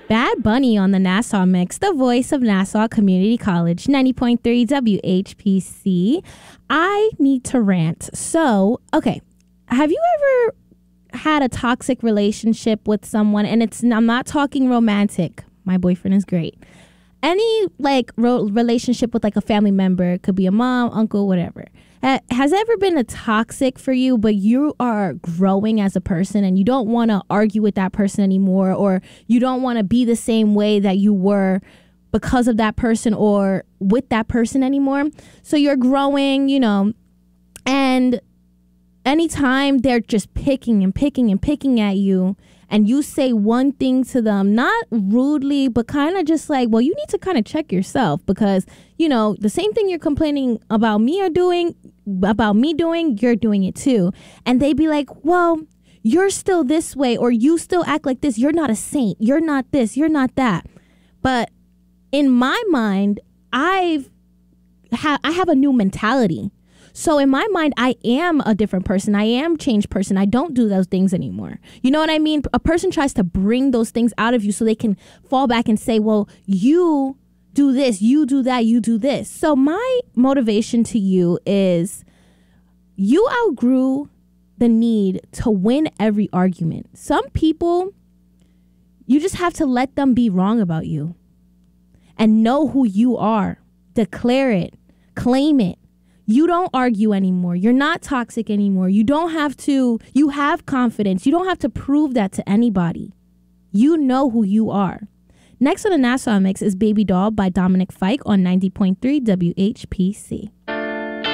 Bad Bunny on the Nassau Mix, the voice of Nassau Community College, 90.3 WHPC. I need to rant. So, okay, have you ever had a toxic relationship with someone? And I'm not talking romantic. My boyfriend is great. Any like relationship with like a family member, could be a mom, uncle, whatever. Has ever been a toxic for you, but you are growing as a person and you don't want to argue with that person anymore, or you don't want to be the same way that you were because of that person or with that person anymore? So you're growing, you know, and anytime they're just picking at you, and you say one thing to them, not rudely, but kind of just like, well, you need to kind of check yourself, because, you know, the same thing you're complaining about me doing, you're doing it too. And they be like, well, you're still this way, or you still act like this. You're not a saint. You're not this. You're not that. But in my mind, I have a new mentality. So in my mind, I am a different person. I am a changed person. I don't do those things anymore. You know what I mean? A person tries to bring those things out of you so they can fall back and say, well, you do this, you do that, you do this. So my motivation to you is, you outgrew the need to win every argument. Some people, you just have to let them be wrong about you and know who you are. Declare it. Claim it. You don't argue anymore. You're not toxic anymore. You don't have to. You have confidence. You don't have to prove that to anybody. You know who you are. Next on the Nassau Mix is Baby Doll by Dominic Fike on 90.3 WHPC.